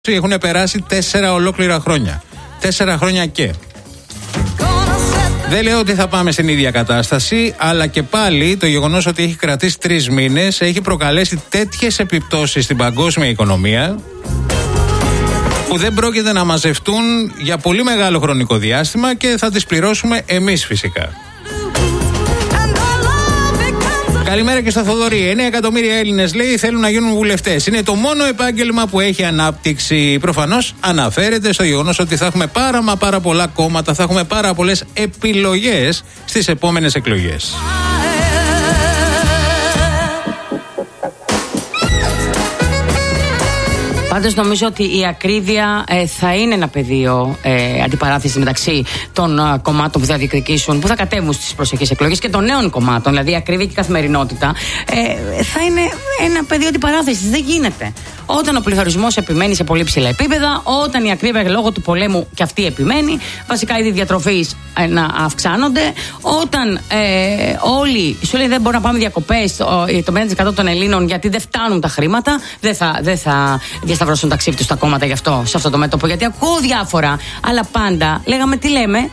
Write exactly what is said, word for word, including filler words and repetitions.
Έχουν περάσει τέσσερα ολόκληρα χρόνια. Τέσσερα χρόνια και. Δεν λέω ότι θα πάμε στην ίδια κατάσταση, αλλά και πάλι το γεγονός ότι έχει κρατήσει τρεις μήνες έχει προκαλέσει τέτοιες επιπτώσεις στην παγκόσμια οικονομία που δεν πρόκειται να μαζευτούν για πολύ μεγάλο χρονικό διάστημα και θα τις πληρώσουμε εμείς φυσικά. Καλημέρα και στο Θοδωρή. εννέα εκατομμύρια Έλληνες, λέει, θέλουν να γίνουν βουλευτές. Είναι το μόνο επάγγελμα που έχει ανάπτυξη. Προφανώς αναφέρεται στο γεγονός ότι θα έχουμε πάρα μα πάρα πολλά κόμματα, θα έχουμε πάρα πολλές επιλογές στις επόμενες εκλογές. Πάντως νομίζω ότι η ακρίβεια ε, θα είναι ένα πεδίο ε, αντιπαράθεση μεταξύ των ε, κομμάτων που θα διεκδικήσουν, που θα κατέβουν στις προσεχείς εκλογές και των νέων κομμάτων. Δηλαδή η ακρίβεια και η καθημερινότητα ε, θα είναι ένα πεδίο αντιπαράθεσης. Δεν γίνεται. Όταν ο πληθωρισμός επιμένει σε πολύ ψηλά επίπεδα, όταν η ακρίβεια λόγω του πολέμου και αυτή επιμένει, βασικά είδη διατροφής ε, να αυξάνονται, όταν ε, όλοι σου λέει δεν μπορούν να πάμε διακοπές, το πενήντα τοις εκατό των Ελλήνων γιατί δεν φτάνουν τα χρήματα, δεν θα, δεν θα διασταυρώσουν τα ξύφη τους τα κόμματα γι' αυτό, σε αυτό το μέτωπο. Γιατί ακούω διάφορα, αλλά πάντα λέγαμε τι λέμε.